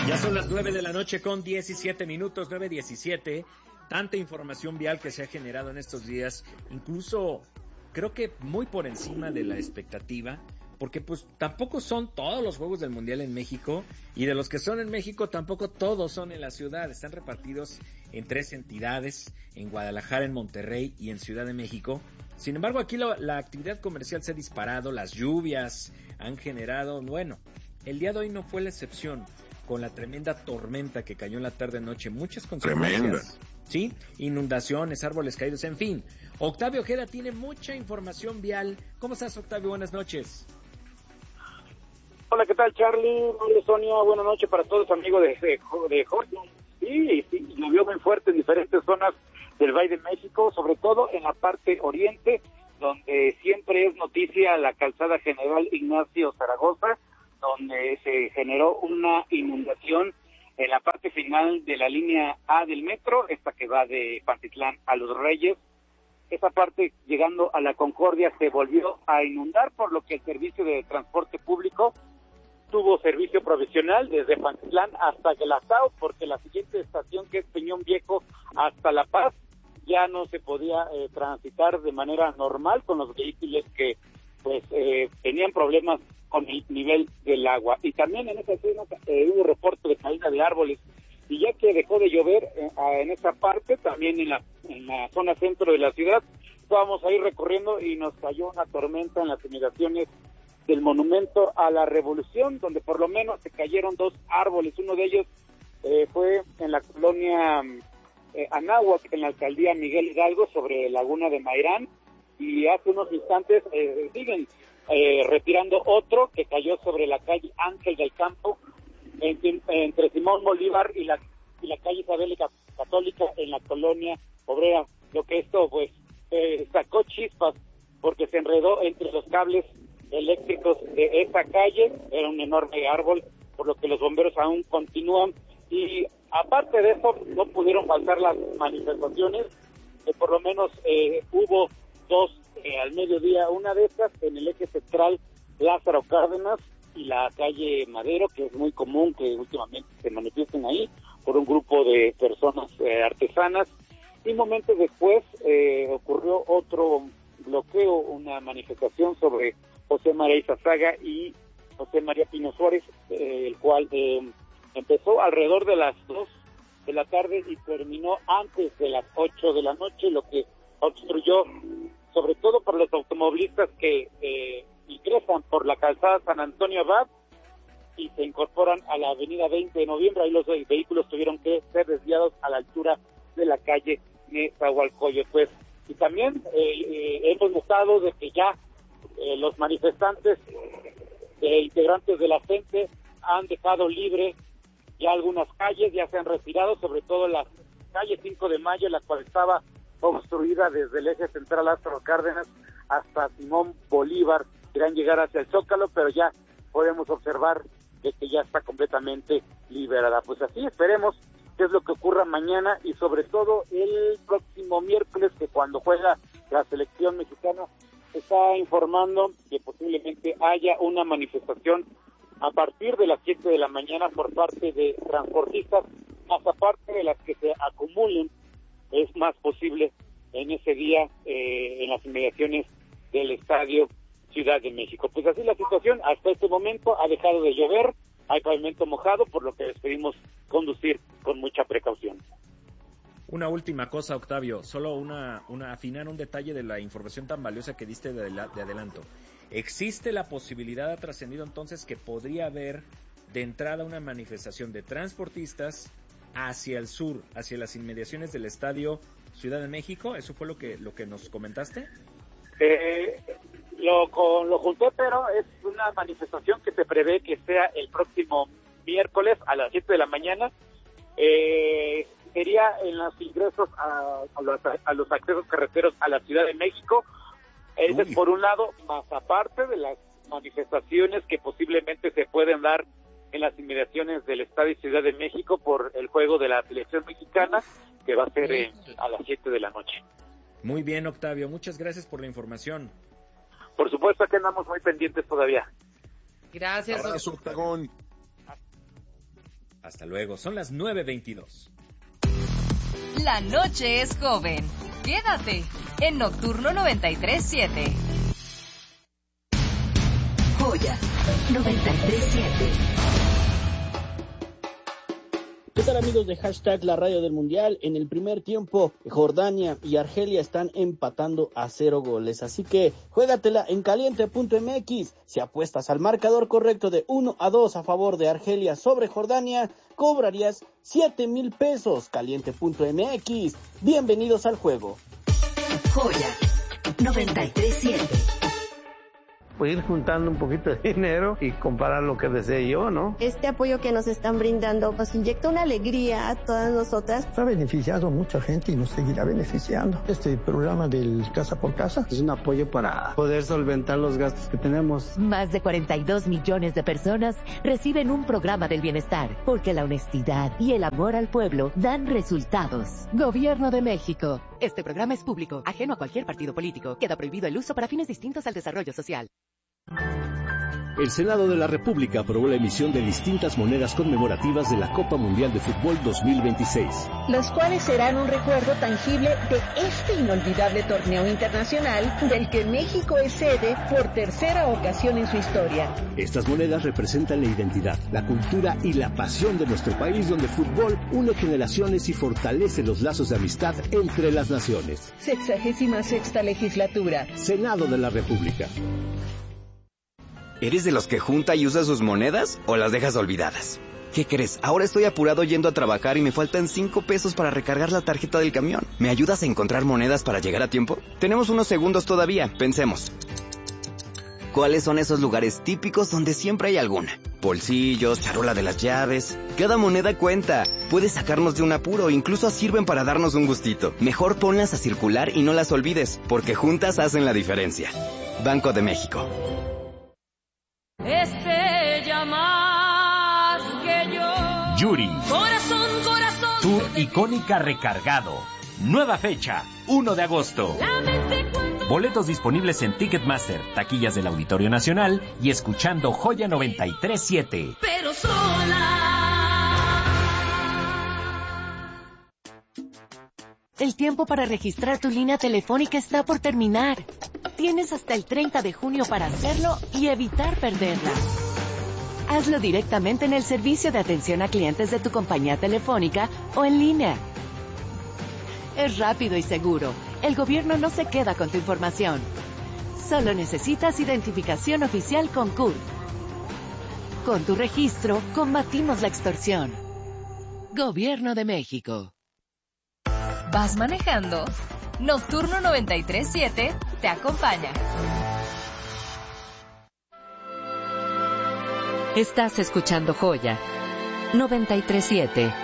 Ya son las 9 de la noche con 17 minutos, 9:17. Tanta información vial que se ha generado en estos días, incluso creo que muy por encima de la expectativa, porque pues tampoco son todos los Juegos del Mundial en México, y de los que son en México tampoco todos son en la ciudad, están repartidos en 3 entidades, en Guadalajara, en Monterrey y en Ciudad de México. Sin embargo, aquí la actividad comercial se ha disparado, las lluvias han generado, bueno, el día de hoy no fue la excepción, con la tremenda tormenta que cayó en la tarde-noche, muchas consecuencias. Tremenda. Sí, inundaciones, árboles caídos, en fin. Octavio Ojeda tiene mucha información vial. ¿Cómo estás, Octavio? Buenas noches. Hola, ¿qué tal, Charlie? Hola, Sonia. Buenas noches para todos, amigos de Jorge. Sí, llovió muy fuerte en diferentes zonas del Valle de México, sobre todo en la parte oriente, donde siempre es noticia la calzada General Ignacio Zaragoza, donde se generó una inundación en la parte final de la línea A del metro, esta que va de Pantitlán a Los Reyes. Esa parte, llegando a la Concordia, se volvió a inundar, por lo que el servicio de transporte público tuvo servicio provisional desde Pantitlán hasta Guelatao, porque la siguiente estación, que es Peñón Viejo hasta La Paz, ya no se podía transitar de manera normal con los vehículos que pues tenían problemas con el nivel del agua. Y también en esa zona hubo reporte de caída de árboles, y ya que dejó de llover en esa parte, también en la zona centro de la ciudad, estábamos ahí recorriendo y nos cayó una tormenta en las inmediaciones del Monumento a la Revolución, donde por lo menos se cayeron 2 árboles. Uno de ellos fue en la colonia Anáhuac, en la alcaldía Miguel Hidalgo, sobre Laguna de Mairán, y hace unos instantes siguen retirando otro que cayó sobre la calle Ángel del Campo, entre Simón Bolívar y la calle Isabel Católica, en la colonia Obrera. Lo que esto pues sacó chispas, porque se enredó entre los cables eléctricos de esa calle. Era un enorme árbol, por lo que los bomberos aún continúan. Y aparte de eso, no pudieron faltar las manifestaciones, que por lo menos hubo 2 al mediodía, una de estas en el eje central Lázaro Cárdenas y la calle Madero, que es muy común que últimamente se manifiesten ahí por un grupo de personas artesanas. Y momentos después ocurrió otro bloqueo, una manifestación sobre José María Izazaga y José María Pino Suárez, el cual empezó alrededor de las 2 de la tarde y terminó antes de las 8 de la noche, lo que obstruyó, sobre todo para los automovilistas que ingresan por la calzada San Antonio Abad y se incorporan a la avenida 20 de noviembre. Ahí los vehículos tuvieron que ser desviados a la altura de la calle Nezahualcóyotl, pues. Y también hemos notado de que ya los manifestantes integrantes de la gente han dejado libre ya algunas calles, ya se han retirado, sobre todo la calle 5 de Mayo, la cual estaba obstruida desde el eje central Lázaro Cárdenas hasta Simón Bolívar. Querían llegar hacia el Zócalo, pero ya podemos observar de que ya está completamente liberada. Pues así esperemos qué es lo que ocurra mañana, y sobre todo el próximo miércoles, que cuando juega la selección mexicana, se está informando que posiblemente haya una manifestación a partir de las 7 de la mañana por parte de transportistas, más aparte de las que se acumulen, es más posible en ese día en las inmediaciones del Estadio Ciudad de México. Pues así la situación hasta este momento. Ha dejado de llover, hay pavimento mojado, por lo que les pedimos conducir con mucha precaución. Una última cosa, Octavio, solo afinar un detalle de la información tan valiosa que diste de adelanto. ¿Existe la posibilidad, ha trascendido entonces, que podría haber de entrada una manifestación de transportistas hacia el sur, hacia las inmediaciones del Estadio Ciudad de México? ¿Eso fue lo que nos comentaste? Lo junté, pero es una manifestación que se prevé que sea el próximo miércoles a las 7 de la mañana. Sería en los ingresos a los accesos carreteros a la Ciudad de México. Ese es por un lado, más aparte de las manifestaciones que posiblemente se pueden dar en las inmediaciones del Estadio Ciudad de México por el juego de la selección mexicana, que va a ser a las 7 de la noche. Muy bien, Octavio, muchas gracias por la información. Por supuesto que andamos muy pendientes todavía. Gracias. Abrazo, Octagón. Hasta luego, son las 9:22. La noche es joven. Quédate en Nocturno 93.7. Joya 93.7. ¿Qué tal, amigos de Hashtag La Radio del Mundial? En el primer tiempo, Jordania y Argelia están empatando a 0 goles. Así que juégatela en caliente.mx. Si apuestas al marcador correcto de 1-2 a favor de Argelia sobre Jordania, cobrarías 7,000 pesos. Caliente.mx. Bienvenidos al juego. Joya 93.7. Pues ir juntando un poquito de dinero y comprar lo que desee yo, ¿no? Este apoyo que nos están brindando nos inyecta una alegría a todas nosotras. Ha beneficiado a mucha gente y nos seguirá beneficiando. Este programa del Casa por Casa es un apoyo para poder solventar los gastos que tenemos. Más de 42 millones de personas reciben un programa del bienestar, porque la honestidad y el amor al pueblo dan resultados. Gobierno de México. Este programa es público, ajeno a cualquier partido político. Queda prohibido el uso para fines distintos al desarrollo social. El Senado de la República aprobó la emisión de distintas monedas conmemorativas de la Copa Mundial de Fútbol 2026. Las cuales serán un recuerdo tangible de este inolvidable torneo internacional del que México es sede por tercera ocasión en su historia. Estas monedas representan la identidad, la cultura y la pasión de nuestro país, donde el fútbol une generaciones y fortalece los lazos de amistad entre las naciones. 66ª legislatura. Senado de la República. ¿Eres de los que junta y usa sus monedas o las dejas olvidadas? ¿Qué crees? Ahora estoy apurado yendo a trabajar y me faltan 5 pesos para recargar la tarjeta del camión. ¿Me ayudas a encontrar monedas para llegar a tiempo? Tenemos unos segundos todavía, pensemos. ¿Cuáles son esos lugares típicos donde siempre hay alguna? Bolsillos, charola de las llaves. Cada moneda cuenta. Puede sacarnos de un apuro, incluso sirven para darnos un gustito. Mejor ponlas a circular y no las olvides, porque juntas hacen la diferencia. Banco de México. Ella más que yo. Yuri. Corazón, corazón. Tour icónica recargado. Nueva fecha, 1 de agosto. Boletos disponibles en Ticketmaster, taquillas del Auditorio Nacional y escuchando Joya 93.7. Pero sola. El tiempo para registrar tu línea telefónica está por terminar. Tienes hasta el 30 de junio para hacerlo y evitar perderla. Hazlo directamente en el servicio de atención a clientes de tu compañía telefónica o en línea. Es rápido y seguro. El gobierno no se queda con tu información. Solo necesitas identificación oficial con CURP. Con tu registro, combatimos la extorsión. Gobierno de México. ¿Vas manejando? Nocturno 93.7 te acompaña. Estás escuchando Joya 93.7.